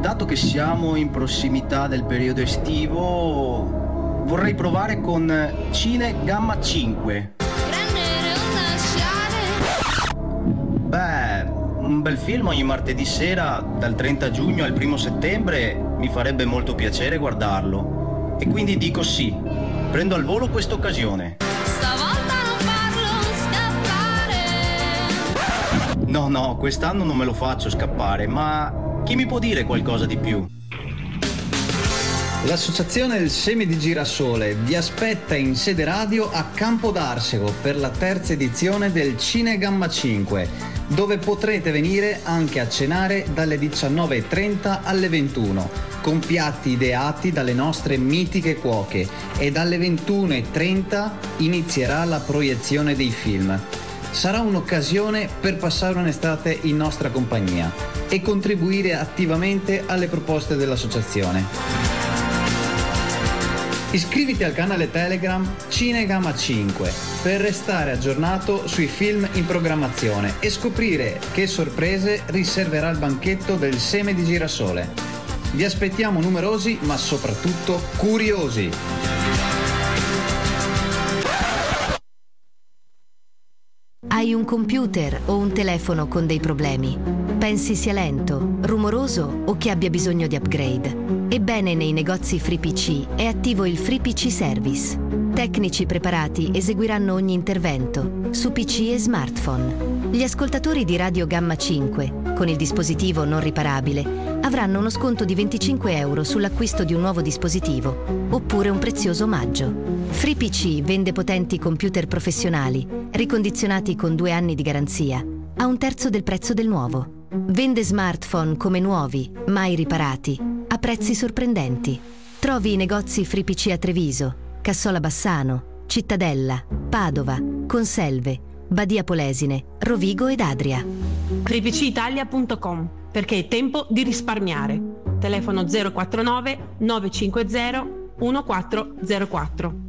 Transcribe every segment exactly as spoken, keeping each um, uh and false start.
dato che siamo in prossimità del periodo estivo, vorrei provare con Cine Gamma cinque. Beh, un bel film ogni martedì sera, dal trenta giugno al primo settembre, mi farebbe molto piacere guardarlo. E quindi dico sì, prendo al volo questa occasione. Stavolta non farlo scappare. No, no, quest'anno non me lo faccio scappare, ma chi mi può dire qualcosa di più? L'Associazione del Seme di Girasole vi aspetta in sede radio a Campo d'Arsego per la terza edizione del Cine Gamma cinque, dove potrete venire anche a cenare dalle diciannove e trenta alle ventuno, con piatti ideati dalle nostre mitiche cuoche, e dalle ventuno e trenta inizierà la proiezione dei film. Sarà un'occasione per passare un'estate in nostra compagnia e contribuire attivamente alle proposte dell'associazione. Iscriviti al canale Telegram Cine Gamma cinque per restare aggiornato sui film in programmazione e scoprire che sorprese riserverà il banchetto del Seme di Girasole. Vi aspettiamo numerosi, ma soprattutto curiosi. Hai un computer o un telefono con dei problemi? Pensi sia lento, rumoroso o che abbia bisogno di upgrade? Ebbene, nei negozi FreePC è attivo il FreePC Service. Tecnici preparati eseguiranno ogni intervento su P C e smartphone. Gli ascoltatori di Radio Gamma cinque, con il dispositivo non riparabile, avranno uno sconto di venticinque euro sull'acquisto di un nuovo dispositivo, oppure un prezioso omaggio. FreePC vende potenti computer professionali, ricondizionati con due anni di garanzia, a un terzo del prezzo del nuovo. Vende smartphone come nuovi, mai riparati, a prezzi sorprendenti. Trovi i negozi FreePC a Treviso, Cassola Bassano, Cittadella, Padova, Conselve, Badia Polesine, Rovigo ed Adria. free p c italia punto com, perché è tempo di risparmiare. Telefono zero quattro nove nove cinque zero uno quattro zero quattro.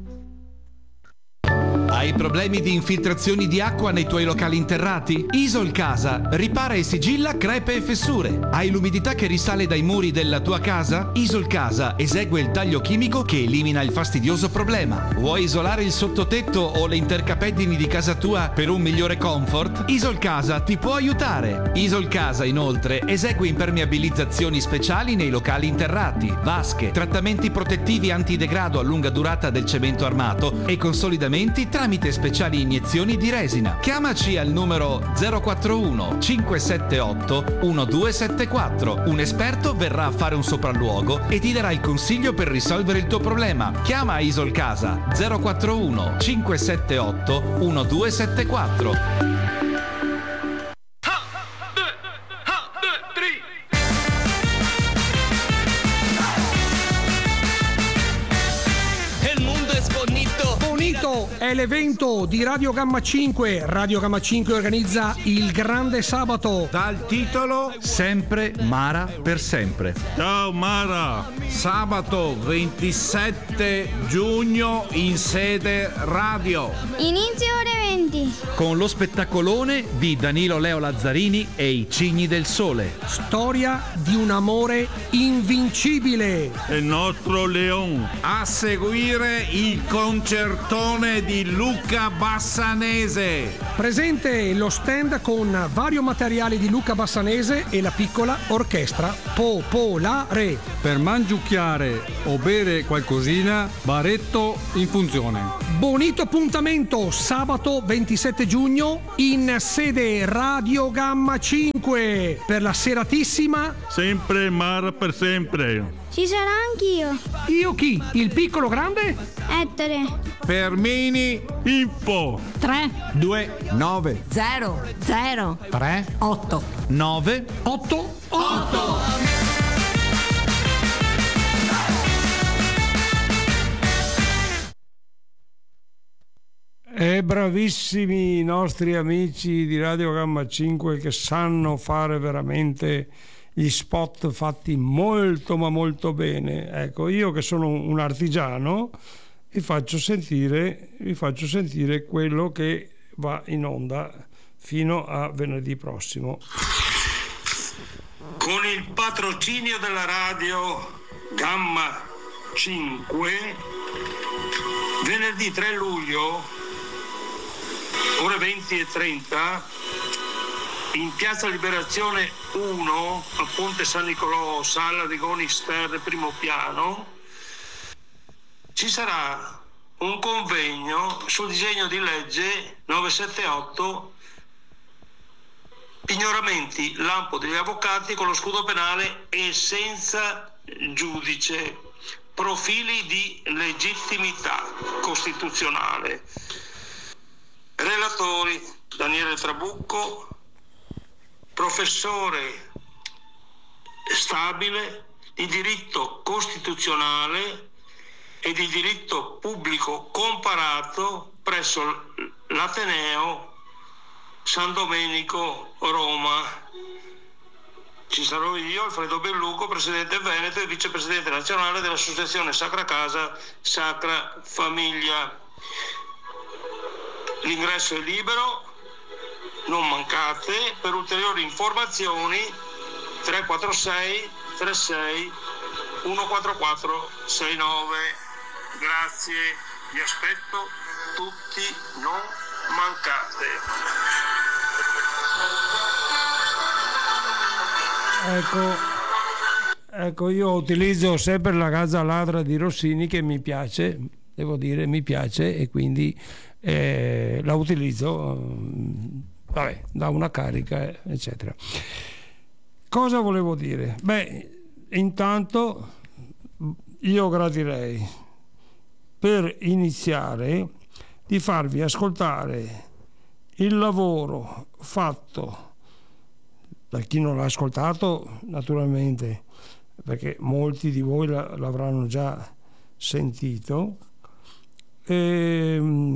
Hai problemi di infiltrazioni di acqua nei tuoi locali interrati? Isol Casa ripara e sigilla crepe e fessure. Hai l'umidità che risale dai muri della tua casa? Isol Casa esegue il taglio chimico che elimina il fastidioso problema. Vuoi isolare il sottotetto o le intercapezzini di casa tua per un migliore comfort? Isol Casa ti può aiutare. Isol Casa inoltre esegue impermeabilizzazioni speciali nei locali interrati, vasche, trattamenti protettivi antidegrado a lunga durata del cemento armato e consolidamenti tramite speciali iniezioni di resina. Chiamaci al numero zero quattro uno cinque sette otto uno due sette quattro. Un esperto verrà a fare un sopralluogo e ti darà il consiglio per risolvere il tuo problema. Chiama Isol Casa zero quattro uno cinque sette otto uno due sette quattro. È l'evento di Radio Gamma cinque. Radio Gamma cinque organizza il Grande Sabato dal titolo Sempre Mara per sempre. Ciao Mara, sabato ventisette giugno in sede radio. Inizio ore venti. Con lo spettacolone di Danilo Leo Lazzarini e i Cigni del Sole. Storia di un amore invincibile. Il nostro Leon. A seguire il concertone di Luca Bassanese. Presente lo stand con vario materiale di Luca Bassanese e la piccola orchestra popolare. Per mangiucchiare o bere qualcosina, baretto in funzione. Bonito appuntamento sabato ventisette giugno in sede Radio Gamma cinque per la seratissima Sempre Mara per sempre. Ci sarà anch'io. Io chi? Il piccolo grande? Ettore. Fermini Info. tre due nove zero zero tre otto nove otto otto. E bravissimi i nostri amici di Radio Gamma cinque che sanno fare veramente gli spot fatti molto ma molto bene. Ecco, io che sono un artigiano vi faccio sentire, vi faccio sentire quello che va in onda fino a venerdì prossimo. Con il patrocinio della radio Gamma cinque, venerdì tre luglio, ore venti e trenta, in Piazza Liberazione uno, a Ponte San Nicolò, Sala Rigoni Ster, primo piano, ci sarà un convegno sul disegno di legge novecentosettantotto, pignoramenti lampo degli avvocati con lo scudo penale e senza giudice, profili di legittimità costituzionale. Relatori Daniele Trabucco, professore stabile di diritto costituzionale e di diritto pubblico comparato presso l'Ateneo San Domenico, Roma. Ci sarò io, Alfredo Belluco, presidente veneto e vicepresidente nazionale dell'associazione Sacra Casa, Sacra Famiglia. L'ingresso è libero, non mancate. Per ulteriori informazioni tre quattro sei tre sei uno quattro quattro sei nove. Grazie, vi aspetto tutti, non mancate. Ecco, ecco, io utilizzo sempre la Gazza Ladra di Rossini, che mi piace, devo dire, mi piace, e quindi eh, la utilizzo, vabbè, da una carica, eccetera. Cosa volevo dire? Beh, intanto io gradirei, per iniziare, di farvi ascoltare il lavoro fatto da chi non l'ha ascoltato, naturalmente, perché molti di voi l'avranno già sentito. E,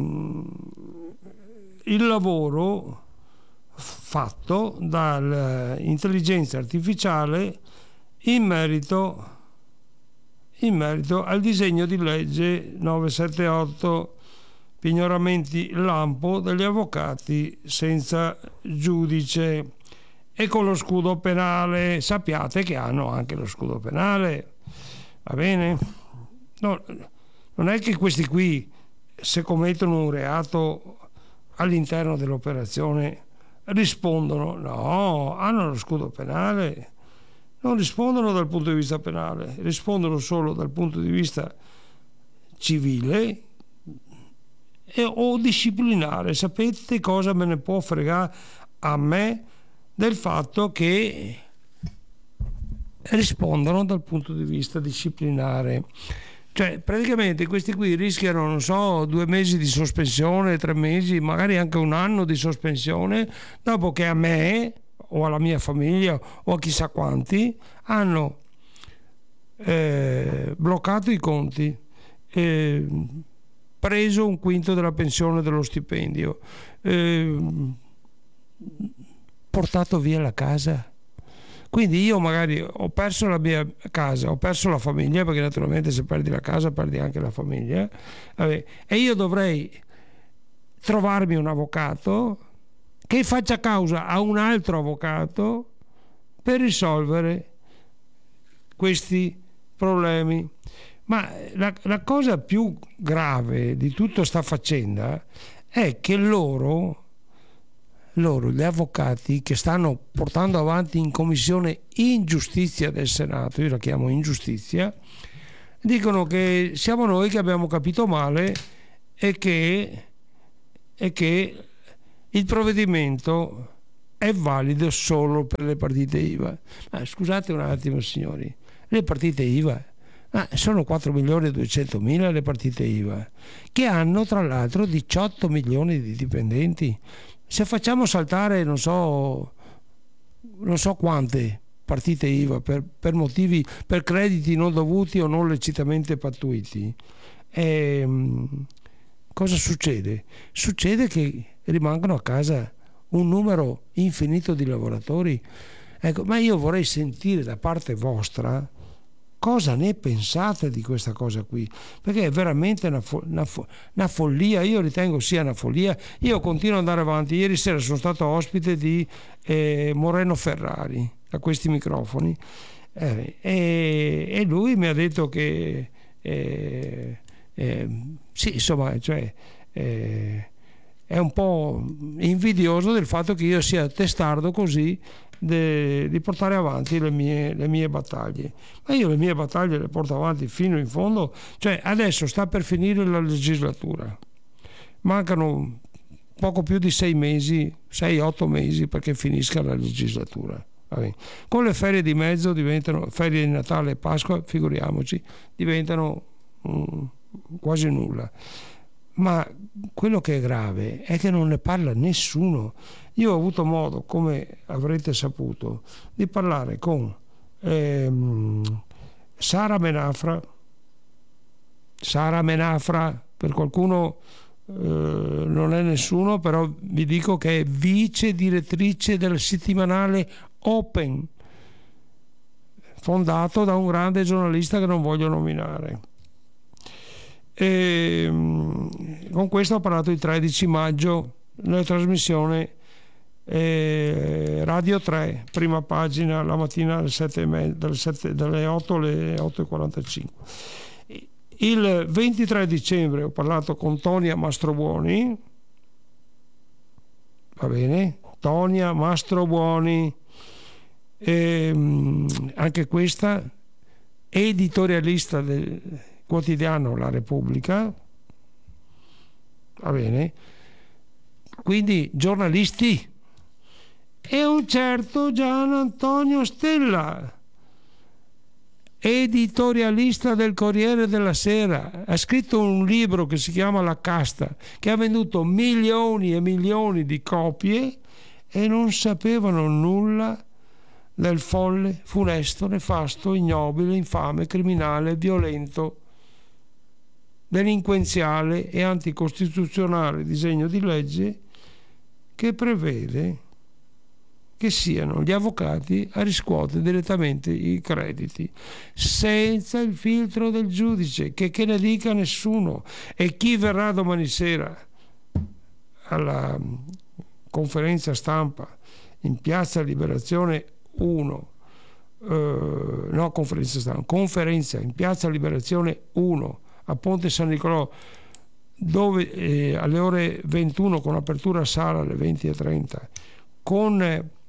il lavoro fatto dall'intelligenza artificiale in merito in merito al disegno di legge novecentosettantotto, pignoramenti lampo degli avvocati senza giudice e con lo scudo penale. Sappiate che hanno anche lo scudo penale, va bene? No, non è che questi qui, se commettono un reato all'interno dell'operazione, rispondono. No, hanno lo scudo penale. Non rispondono dal punto di vista penale, rispondono solo dal punto di vista civile e, o disciplinare. Sapete cosa me ne può fregare a me del fatto che rispondono dal punto di vista disciplinare? Cioè, praticamente questi qui rischiano, non so, due mesi di sospensione, tre mesi, magari anche un anno di sospensione, dopo che a me o alla mia famiglia o a chissà quanti hanno eh, bloccato i conti, eh, preso un quinto della pensione, dello stipendio, eh, portato via la casa. Quindi io magari ho perso la mia casa, ho perso la famiglia, perché naturalmente se perdi la casa perdi anche la famiglia. Vabbè, e io dovrei trovarmi un avvocato che faccia causa a un altro avvocato per risolvere questi problemi. Ma la, la cosa più grave di tutta sta faccenda è che loro, loro, gli avvocati che stanno portando avanti in commissione ingiustizia del Senato, io la chiamo ingiustizia, dicono che siamo noi che abbiamo capito male e che, e che il provvedimento è valido solo per le partite I V A. Ma scusate un attimo, signori, le partite I V A ah, sono quattro milioni e duecentomila le partite I V A, che hanno tra l'altro diciotto milioni di dipendenti. Se facciamo saltare non so non so quante partite I V A per, per motivi, per crediti non dovuti o non lecitamente pattuiti, ehm, cosa succede? Succede che rimangono a casa un numero infinito di lavoratori. Ecco, ma io vorrei sentire da parte vostra cosa ne pensate di questa cosa qui, perché è veramente una, fo- una, fo- una follia. Io ritengo sia una follia. Io continuo ad andare avanti. Ieri sera sono stato ospite di eh, Moreno Ferrari, a questi microfoni, eh, e, e lui mi ha detto che eh, eh, sì, insomma, cioè, eh, è un po' invidioso del fatto che io sia testardo così de, di portare avanti le mie, le mie battaglie. Ma io le mie battaglie le porto avanti fino in fondo. Cioè, adesso sta per finire la legislatura, mancano poco più di sei mesi, sei otto mesi perché finisca la legislatura. Con le ferie di mezzo diventano, ferie di Natale e Pasqua, figuriamoci, diventano um, quasi nulla. Ma quello che è grave è che non ne parla nessuno. Io ho avuto modo, come avrete saputo, di parlare con ehm, Sara Menafra. Sara Menafra, per qualcuno eh, non è nessuno, però vi dico che è vice direttrice del settimanale Open, fondato da un grande giornalista che non voglio nominare. E con questo ho parlato il tredici maggio nella trasmissione eh, Radio tre, prima pagina, la mattina alle, sette, dalle, sette, dalle otto alle otto e quarantacinque. Il ventitré dicembre ho parlato con Tonia Mastrobuoni, va bene, Tonia Mastrobuoni, e, anche questa editorialista del quotidiano La Repubblica, va bene, quindi giornalisti, e un certo Gian Antonio Stella, editorialista del Corriere della Sera, ha scritto un libro che si chiama La Casta, che ha venduto milioni e milioni di copie e non sapevano nulla del folle, funesto, nefasto, ignobile, infame, criminale, violento, delinquenziale e anticostituzionale disegno di legge che prevede che siano gli avvocati a riscuotere direttamente i crediti senza il filtro del giudice, che, che ne dica nessuno. E chi verrà domani sera alla conferenza stampa in Piazza Liberazione uno, eh, no conferenza stampa, conferenza in Piazza Liberazione uno a Ponte San Nicolò, dove eh, alle ore ventuno con apertura sala alle venti e trenta, con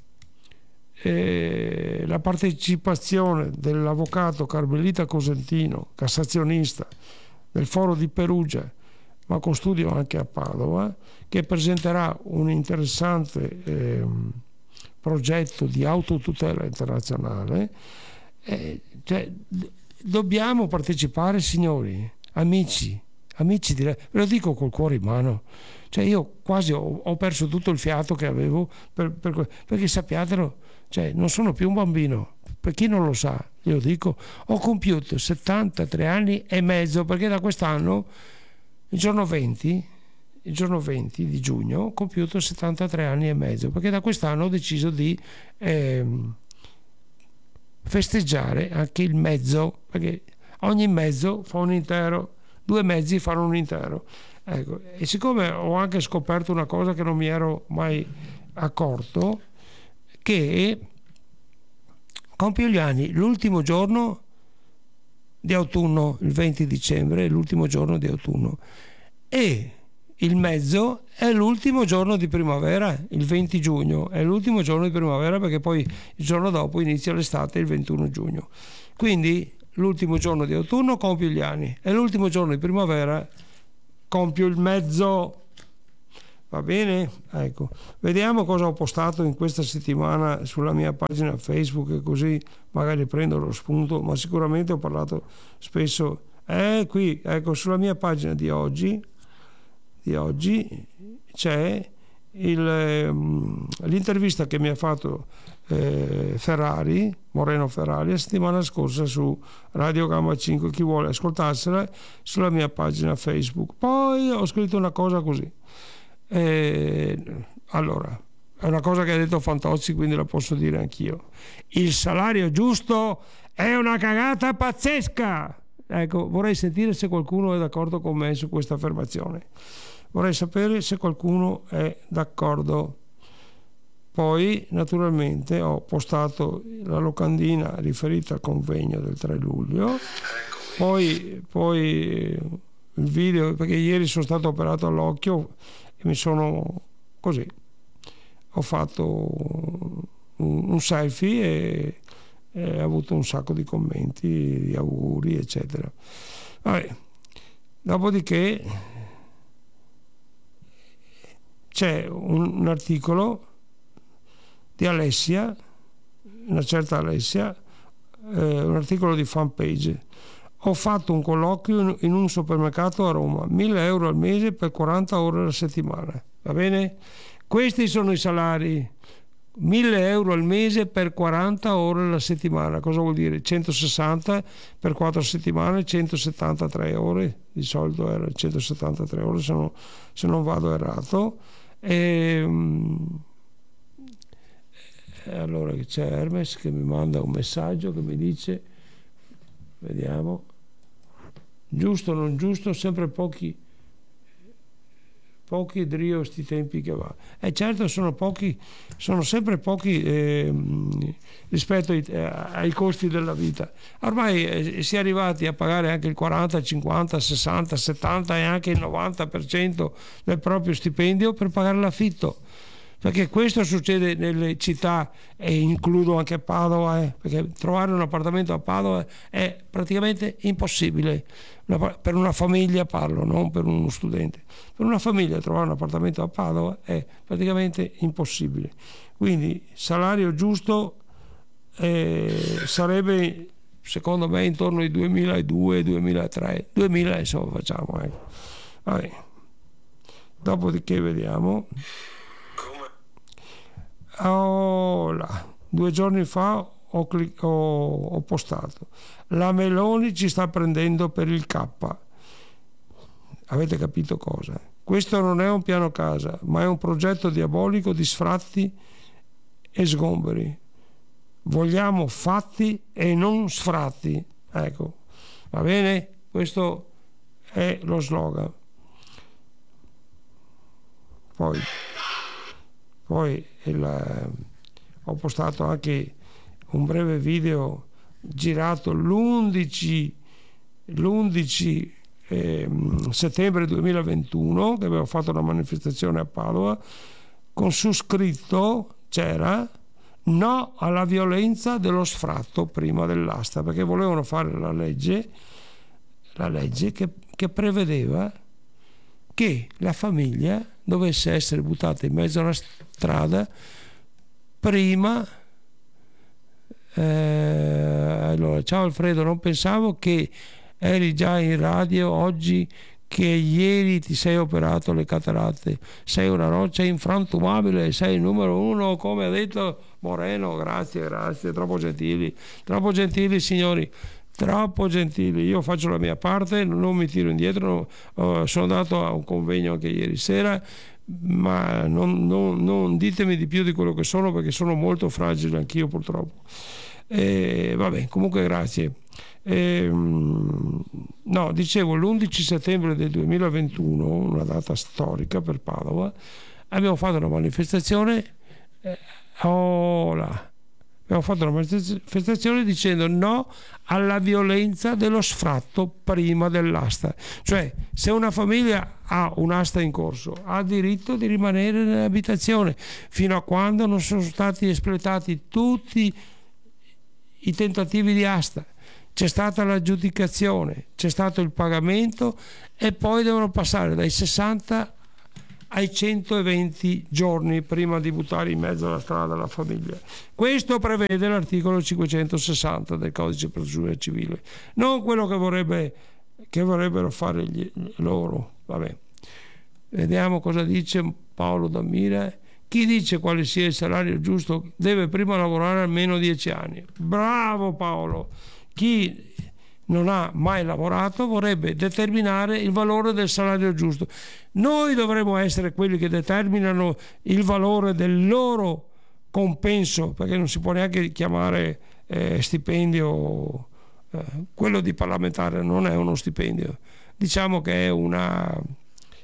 eh, la partecipazione dell'avvocato Carmelita Cosentino, cassazionista del Foro di Perugia, ma con studio anche a Padova, che presenterà un interessante eh, progetto di autotutela internazionale. Eh, cioè, d- dobbiamo partecipare, signori, amici, amici, direi, ve lo dico col cuore in mano. Cioè, io quasi ho, ho perso tutto il fiato che avevo, per, per, perché sappiatelo, cioè, non sono più un bambino. Per chi non lo sa, io dico, ho compiuto settantatré anni e mezzo, perché da quest'anno, il giorno venti, il giorno venti di giugno, ho compiuto settantatré anni e mezzo, perché da quest'anno ho deciso di eh, festeggiare anche il mezzo, perché ogni mezzo fa un intero, due mezzi fanno un intero. Ecco, e siccome ho anche scoperto una cosa che non mi ero mai accorto, che compio gli anni l'ultimo giorno di autunno, il venti dicembre è l'ultimo giorno di autunno, e il mezzo è l'ultimo giorno di primavera, il venti giugno è l'ultimo giorno di primavera, perché poi il giorno dopo inizia l'estate, il ventuno giugno. Quindi l'ultimo giorno di autunno compio gli anni e l'ultimo giorno di primavera compio il mezzo. Va bene? Ecco, vediamo cosa ho postato in questa settimana sulla mia pagina Facebook, e così magari prendo lo spunto, ma sicuramente ho parlato spesso. Eh, qui, ecco, sulla mia pagina di oggi, di oggi c'è il, um, l'intervista che mi ha fatto eh, Ferrari, Moreno Ferrari, la settimana scorsa su Radio Gamma cinque. Chi vuole ascoltarsela sulla mia pagina Facebook. Poi ho scritto una cosa così. Eh, allora, è una cosa che ha detto Fantozzi, quindi la posso dire anch'io. Il salario giusto è una cagata pazzesca. Ecco, vorrei sentire se qualcuno è d'accordo con me su questa affermazione. Vorrei sapere se qualcuno è d'accordo. Poi naturalmente ho postato la locandina riferita al convegno del tre luglio, poi, poi il video, perché ieri sono stato operato all'occhio e mi sono così, ho fatto un, un selfie e, e ho avuto un sacco di commenti, di auguri eccetera. Vabbè. Dopodiché c'è un, un articolo di Alessia, una certa Alessia, eh, un articolo di fanpage. Ho fatto un colloquio in, in un supermercato a Roma, mille euro al mese per quaranta ore alla settimana, va bene? Questi sono i salari, mille euro al mese per quaranta ore alla settimana. Cosa vuol dire? centosessanta per quattro settimane, centosettantatré ore, di solito era centosettantatré ore se non, se non vado errato. E, e allora c'è Hermes che mi manda un messaggio che mi dice, vediamo, giusto o non giusto, sempre pochi pochi drio sti tempi che va. E eh certo sono pochi, sono sempre pochi eh, rispetto ai, eh, ai costi della vita. Ormai eh, si è arrivati a pagare anche il quaranta, cinquanta, sessanta, settanta e anche il novanta per cento del proprio stipendio per pagare l'affitto. Perché questo succede nelle città, e includo anche Padova, eh, perché trovare un appartamento a Padova è praticamente impossibile. Una, per una famiglia parlo, non per uno studente. Per una famiglia trovare un appartamento a Padova è praticamente impossibile. Quindi salario giusto eh, sarebbe secondo me intorno ai duemiladuecento, duemilatré, duemila insomma facciamo. Ecco. Vabbè. Dopodiché vediamo. Oh, là. Due giorni fa ho, clic- ho, ho postato: la Meloni ci sta prendendo per il K. Avete capito cosa? Questo non è un piano casa, ma è un progetto diabolico di sfratti e sgomberi. Vogliamo fatti e non sfratti. Ecco, va bene? Questo è lo slogan. Poi Poi il, eh, ho postato anche un breve video girato l'undici, l'undici eh, settembre duemilaventuno, che avevo fatto una manifestazione a Padova, con su scritto c'era no alla violenza dello sfratto prima dell'asta, perché volevano fare la legge, la legge che, che prevedeva che la famiglia dovesse essere buttata in mezzo alla strada prima. Eh, allora, ciao Alfredo, non pensavo che eri già in radio oggi, che ieri ti sei operato le cataratte. Sei una roccia infrantumabile, sei il numero uno, come ha detto Moreno. Grazie, grazie, troppo gentili, troppo gentili signori. Troppo gentili, io faccio la mia parte, non mi tiro indietro. Uh, sono andato a un convegno anche ieri sera, ma non, non, non ditemi di più di quello che sono, perché sono molto fragile anch'io purtroppo. E, vabbè, comunque grazie. E, no, dicevo, l'undici settembre del duemilaventuno, una data storica per Padova, abbiamo fatto una manifestazione. Eh, oh là. Abbiamo fatto una manifestazione dicendo no alla violenza dello sfratto prima dell'asta. Cioè, se una famiglia ha un'asta in corso, ha diritto di rimanere nell'abitazione fino a quando non sono stati espletati tutti i tentativi di asta. C'è stata l'aggiudicazione, c'è stato il pagamento e poi devono passare dai sessanta ai centoventi giorni prima di buttare in mezzo alla strada la famiglia. Questo prevede l'articolo cinquecentosessanta del codice di procedura civile, non quello che vorrebbe che vorrebbero fare gli, loro. Vabbè, vediamo cosa dice Paolo D'Amira. Chi dice quale sia il salario giusto deve prima lavorare almeno dieci anni. Bravo Paolo. Chi non ha mai lavorato vorrebbe determinare il valore del salario giusto. Noi dovremmo essere quelli che determinano il valore del loro compenso, perché non si può neanche chiamare eh, stipendio, eh, quello di parlamentare non è uno stipendio, diciamo che è una,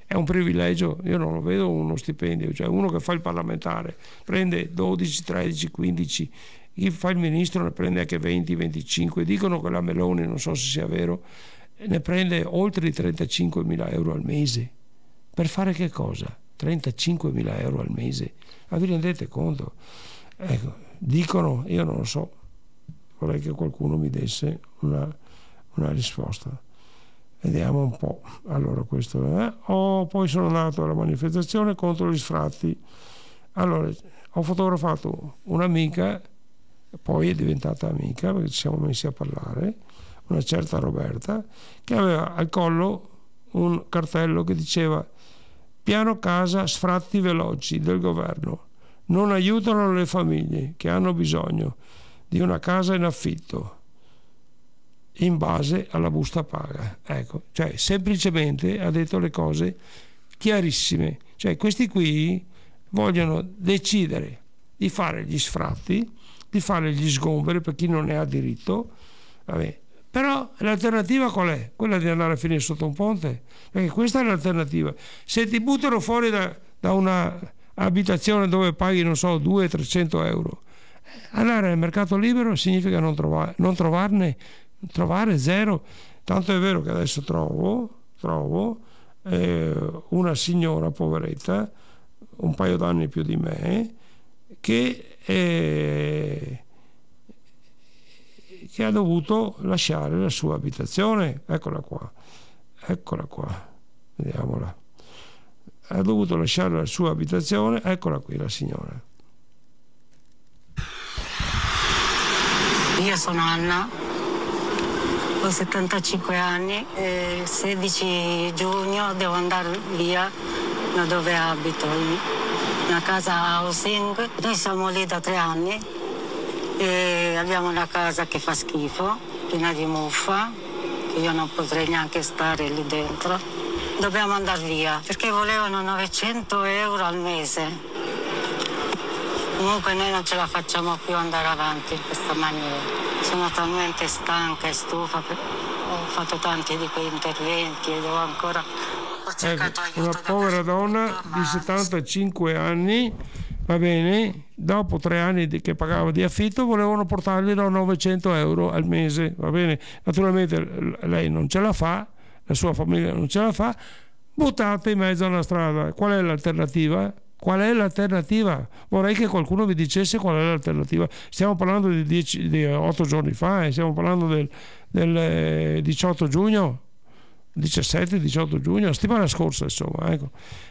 è un privilegio, io non lo vedo uno stipendio, cioè uno che fa il parlamentare prende dodici, tredici, quindici, chi fa il ministro ne prende anche venti, venticinque, dicono che la Meloni, non so se sia vero, ne prende oltre i trentacinquemila euro al mese. Per fare che cosa? trentacinquemila euro al mese, ma vi rendete conto? Ecco, dicono, io non lo so, vorrei che qualcuno mi desse una, una risposta. Vediamo un po'. Allora, questo è. Oh, poi sono andato alla manifestazione contro gli sfratti. Allora, ho fotografato un'amica, poi è diventata amica perché ci siamo messi a parlare, una certa Roberta, che aveva al collo un cartello che diceva: piano casa sfratti veloci del governo non aiutano le famiglie che hanno bisogno di una casa in affitto in base alla busta paga. Ecco, cioè semplicemente ha detto le cose chiarissime. Cioè questi qui vogliono decidere di fare gli sfratti, di fare gli sgomberi per chi non ne ha diritto. Vabbè. Però l'alternativa qual è? Quella di andare a finire sotto un ponte, perché questa è l'alternativa. Se ti buttano fuori da, da una abitazione dove paghi, non so, duecento trecento euro, andare al mercato libero significa non, trova, non trovarne, trovare zero. Tanto è vero che adesso trovo, trovo eh, una signora poveretta, un paio d'anni più di me, che è... che ha dovuto lasciare la sua abitazione. Eccola qua, eccola qua, vediamola. Ha dovuto lasciare la sua abitazione, eccola qui la signora. Io sono Anna, ho settantacinque anni e il sedici giugno devo andare via da dove abito, in una casa housing. Noi siamo lì da tre anni e abbiamo una casa che fa schifo, piena di muffa, che io non potrei neanche stare lì dentro. Dobbiamo andare via perché volevano novecento euro al mese. Comunque noi non ce la facciamo più andare avanti in questa maniera. Sono talmente stanca e stufa, ho fatto tanti di quei interventi e devo ancora... Ho cercato ecco, una povera donna di settantacinque anni, va bene, dopo tre anni di, che pagava di affitto, volevano portarglielo a novecento euro al mese, va bene. Naturalmente lei non ce la fa, la sua famiglia non ce la fa, buttate in mezzo alla strada. Qual è l'alternativa? Qual è l'alternativa? Vorrei che qualcuno mi dicesse qual è l'alternativa. Stiamo parlando di, dieci, di otto giorni fa, eh? Stiamo parlando del, del eh, diciotto giugno, diciassette diciotto giugno, settimana scorsa, insomma. Ecco.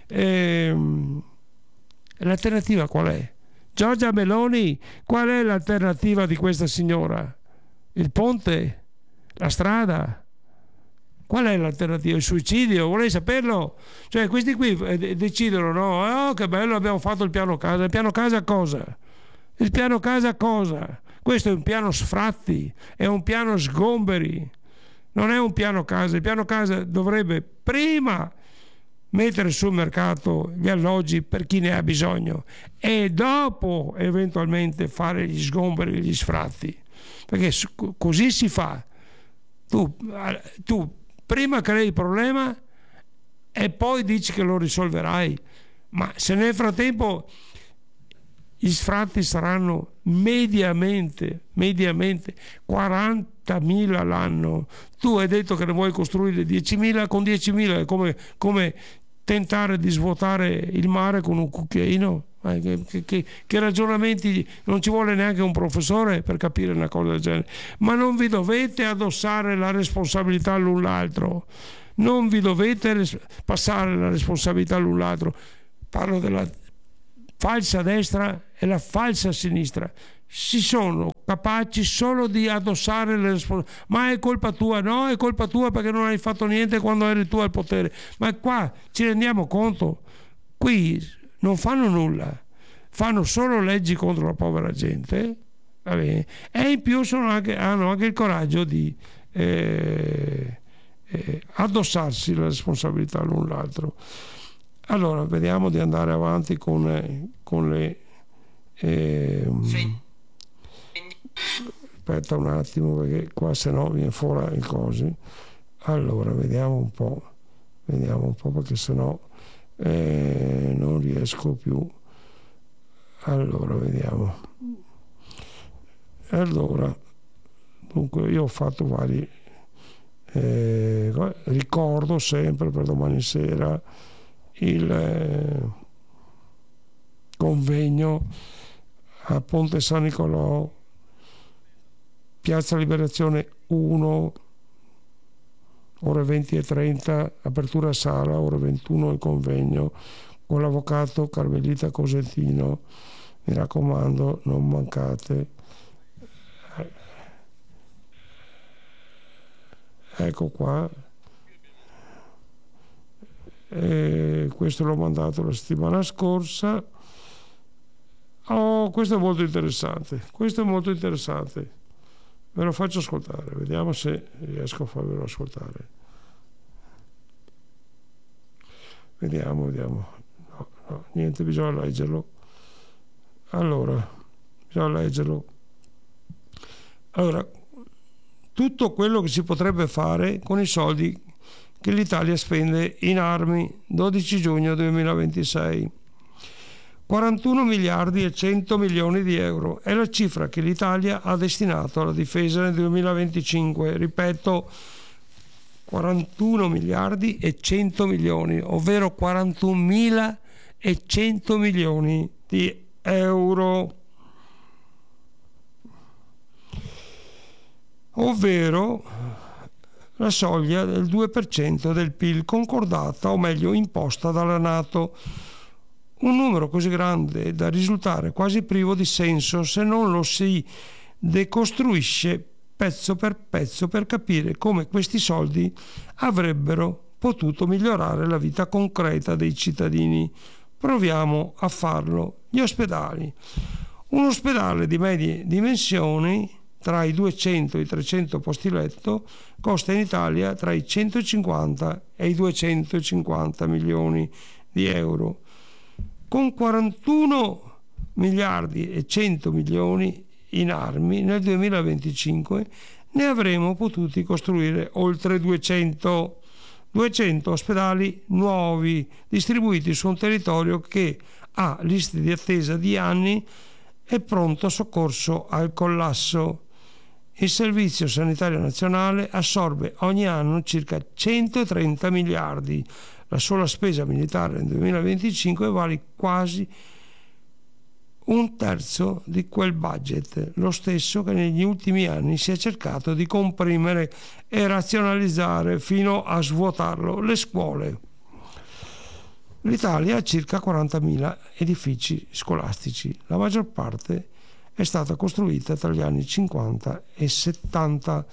Ehm, l'alternativa qual è? Giorgia Meloni, qual è l'alternativa di questa signora? Il ponte? La strada? Qual è l'alternativa? Il suicidio? Vorrei saperlo. Cioè questi qui decidono, no? Oh, che bello, abbiamo fatto il piano casa. Il piano casa cosa? Il piano casa cosa? Questo è un piano sfratti, è un piano sgomberi, non è un piano casa. Il piano casa dovrebbe prima mettere sul mercato gli alloggi per chi ne ha bisogno e dopo eventualmente fare gli sgomberi e gli sfratti, perché così si fa. Tu, tu prima crei il problema e poi dici che lo risolverai, ma se nel frattempo gli sfratti saranno mediamente mediamente quarantamila l'anno, tu hai detto che ne vuoi costruire diecimila, con diecimila è come, come tentare di svuotare il mare con un cucchiaino. Eh, che, che, che ragionamenti, non ci vuole neanche un professore per capire una cosa del genere. Ma non vi dovete addossare la responsabilità l'un l'altro, non vi dovete res- passare la responsabilità l'un l'altro. Parlo della falsa destra e la falsa sinistra, si sono capaci solo di addossare le responsabilità. Ma è colpa tua? No, è colpa tua perché non hai fatto niente quando eri tu al potere. Ma qua ci rendiamo conto, qui non fanno nulla, fanno solo leggi contro la povera gente, va bene? E in più sono anche, hanno anche il coraggio di eh, eh, addossarsi la responsabilità l'un l'altro. Allora vediamo di andare avanti con, eh, con le eh, sì. Aspetta un attimo perché qua se no viene fuori il coso. Allora vediamo un po'. vediamo un po' perché sennò eh, non riesco più. Allora vediamo. Allora, dunque io ho fatto vari eh, ricordo sempre per domani sera il eh, convegno a Ponte San Nicolò, Piazza Liberazione uno, ore venti e trenta, apertura sala, ore ventuno il convegno con l'avvocato Carmelita Cosentino. Mi raccomando, non mancate. Ecco qua. E questo l'ho mandato la settimana scorsa. Oh, questo è molto interessante. Questo è molto interessante. Ve lo faccio ascoltare, vediamo se riesco a farvelo ascoltare. Vediamo, vediamo. No, no, niente, bisogna leggerlo. Allora, bisogna leggerlo. Allora, tutto quello che si potrebbe fare con i soldi che l'Italia spende in armi, dodici giugno duemilaventisei. quarantuno miliardi e cento milioni di euro è la cifra che l'Italia ha destinato alla difesa nel duemilaventicinque. Ripeto, quarantuno miliardi e cento milioni, ovvero quarantunomilacento milioni di euro, ovvero la soglia del due per cento del P I L concordata, o meglio imposta dalla NATO. Un numero così grande da risultare quasi privo di senso se non lo si decostruisce pezzo per pezzo per capire come questi soldi avrebbero potuto migliorare la vita concreta dei cittadini. Proviamo a farlo. Gli ospedali. Un ospedale di medie dimensioni, tra i duecento e i trecento posti letto, costa in Italia tra i centocinquanta e i duecentocinquanta milioni di euro. Con quarantuno miliardi e cento milioni in armi nel duemilaventicinque ne avremmo potuti costruire oltre duecento. duecento ospedali nuovi distribuiti su un territorio che ha liste di attesa di anni e pronto soccorso al collasso. Il Servizio Sanitario Nazionale assorbe ogni anno circa centotrenta miliardi. La sola spesa militare nel duemilaventicinque vale quasi un terzo di quel budget, lo stesso che negli ultimi anni si è cercato di comprimere e razionalizzare fino a svuotarlo. Le scuole. L'Italia ha circa quarantamila edifici scolastici, la maggior parte è stata costruita tra gli anni cinquanta e settanta,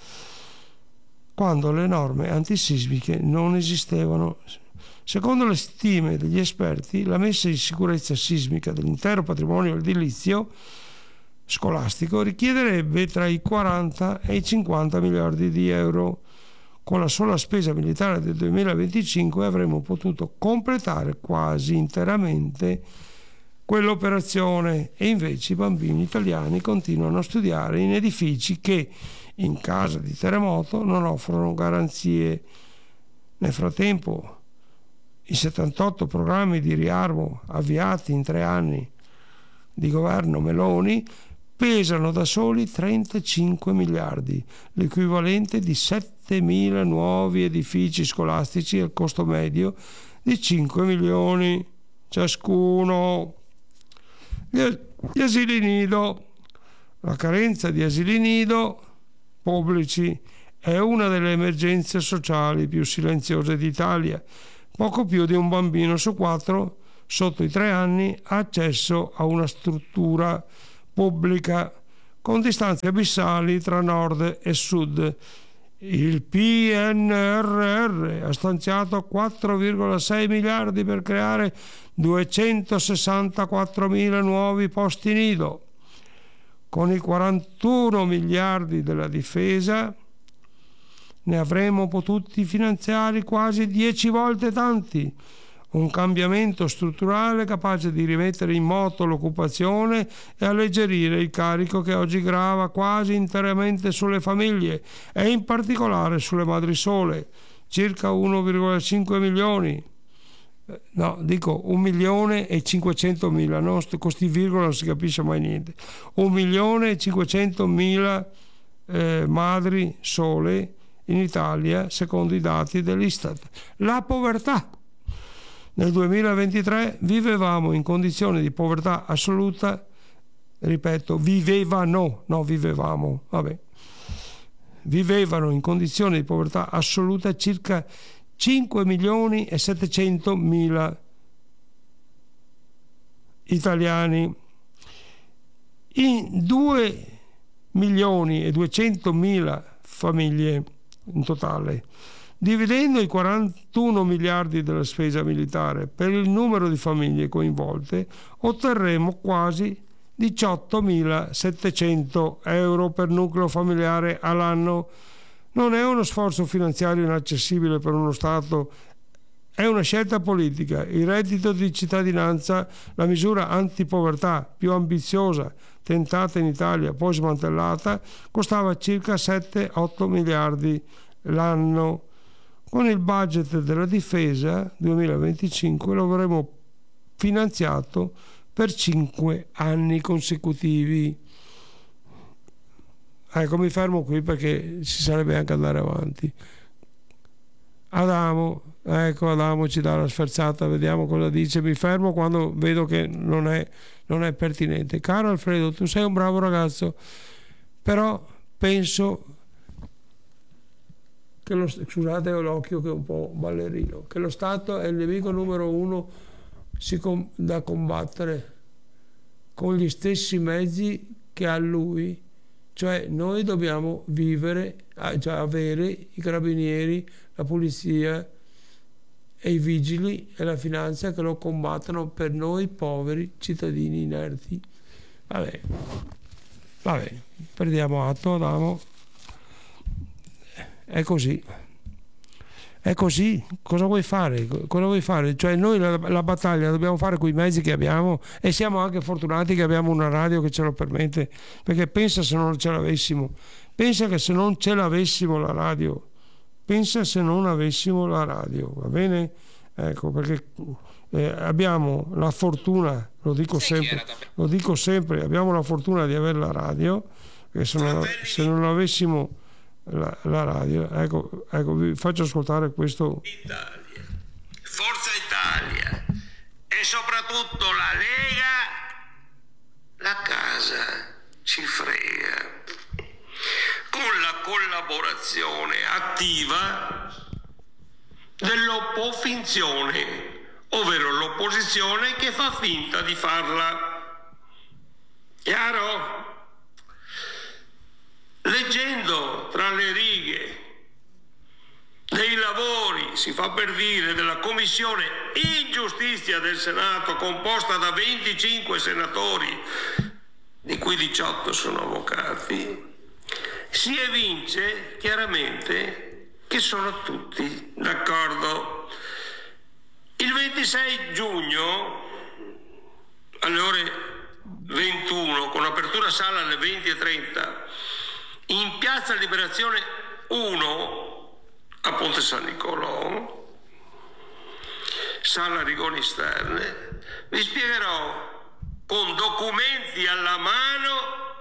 quando le norme antisismiche non esistevano. Secondo le stime degli esperti, la messa in sicurezza sismica dell'intero patrimonio edilizio scolastico richiederebbe tra i quaranta e i cinquanta miliardi di euro. Con la sola spesa militare del duemilaventicinque avremmo potuto completare quasi interamente quell'operazione, e invece i bambini italiani continuano a studiare in edifici che, in caso di terremoto, non offrono garanzie. Nel frattempo, i settantotto programmi di riarmo avviati in tre anni di governo Meloni pesano da soli trentacinque miliardi, l'equivalente di settemila nuovi edifici scolastici al costo medio di cinque milioni ciascuno. Gli asili nido. La carenza di asili nido pubblici è una delle emergenze sociali più silenziose d'Italia. Poco più di un bambino su quattro sotto i tre anni ha accesso a una struttura pubblica, con distanze abissali tra nord e sud. Il P N R R ha stanziato quattro virgola sei miliardi per creare duecentosessantaquattromila nuovi posti nido. Con i quarantuno miliardi della difesa ne avremmo potuti finanziare quasi dieci volte tanti. Un cambiamento strutturale capace di rimettere in moto l'occupazione e alleggerire il carico che oggi grava quasi interamente sulle famiglie e in particolare sulle madri sole. circa uno virgola cinque milioni, no, dico un milione e cinquecentomila, no? Con sti virgola non si capisce mai niente. Un milione e cinquecentomila eh, madri sole in Italia, secondo i dati dell'Istat. La povertà. Nel duemilaventitré vivevamo in condizioni di povertà assoluta, ripeto, vivevano, no, vivevamo, vabbè. Vivevano in condizioni di povertà assoluta circa cinque milioni e settecentomila italiani. In due milioni e duecentomila famiglie in totale. Dividendo i quarantuno miliardi della spesa militare per il numero di famiglie coinvolte, otterremo quasi diciottomilasettecento euro per nucleo familiare all'anno. Non è uno sforzo finanziario inaccessibile per uno Stato, è una scelta politica. Il reddito di cittadinanza, la misura antipovertà più ambiziosa tentata in Italia, poi smantellata, costava circa sette otto miliardi l'anno. Con il budget della difesa duemilaventicinque lo avremo finanziato per cinque anni consecutivi. Ecco, mi fermo qui perché si sarebbe anche andare avanti. Adamo, ecco, Adamo ci dà una sferzata, vediamo cosa dice. Mi fermo quando vedo che non è, non è pertinente. Caro Alfredo, tu sei un bravo ragazzo, però penso che lo, scusate, ho l'occhio che è un po' ballerino, che lo Stato è il nemico numero uno si com, da combattere con gli stessi mezzi che ha lui. Cioè noi dobbiamo vivere, cioè avere i carabinieri, la polizia e i vigili e la finanza che lo combattono per noi poveri cittadini inerti. Vabbè, vabbè, prendiamo atto, Adamo. È così. È così, cosa vuoi fare? Cosa vuoi fare? Cioè noi la, la battaglia la dobbiamo fare con i mezzi che abbiamo e siamo anche fortunati che abbiamo una radio che ce lo permette, perché pensa se non ce l'avessimo, pensa che se non ce l'avessimo la radio, pensa se non avessimo la radio, va bene? Ecco, perché eh, abbiamo la fortuna, lo dico sempre, lo dico sempre, abbiamo la fortuna di avere la radio, che se non, se non avessimo La, la radio, ecco, ecco, vi faccio ascoltare questo. Italia, Forza Italia e soprattutto la Lega, la casa ci frega, con la collaborazione attiva dell'oppofinzione, ovvero l'opposizione che fa finta di farla. Chiaro? Leggendo tra le righe dei lavori, si fa per dire, della Commissione Ingiustizia del Senato, composta da venticinque senatori, di cui diciotto sono avvocati, si evince chiaramente che sono tutti d'accordo. Il ventisei giugno alle ore ventuno, con apertura sala alle venti e trenta, in Piazza Liberazione uno a Ponte San Nicolò, sala Rigoni Sterne, vi spiegherò con documenti alla mano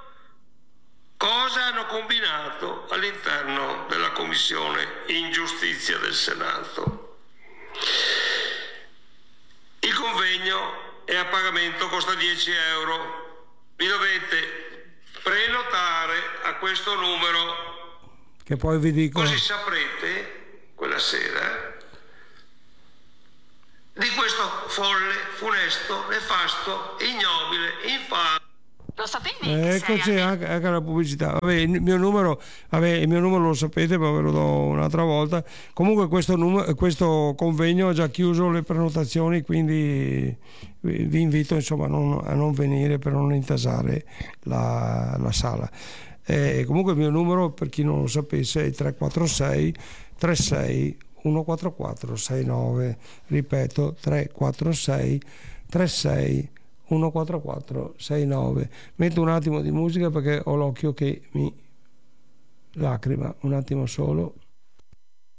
cosa hanno combinato all'interno della Commissione Ingiustizia del Senato. Il convegno è a pagamento, costa dieci euro. Vi dovete prenotare a questo numero, che poi vi dico, così saprete quella sera di questo folle, funesto, nefasto, ignobile, infame. Lo sapevi? Eccoci, anche, anche la pubblicità. Vabbè, il mio numero, vabbè, il mio numero lo sapete, ma ve lo do un'altra volta. Comunque questo, numero, questo convegno ha già chiuso le prenotazioni, quindi vi invito insomma a non, a non venire per non intasare la, la sala. Eh, comunque il mio numero, per chi non lo sapesse, è il tre quattro sei tre sei uno quattro quattro sei nove. Ripeto, tre quattro sei tre sei uno quattro quattro sei nove. Metto un attimo di musica perché ho l'occhio che mi lacrima, un attimo solo.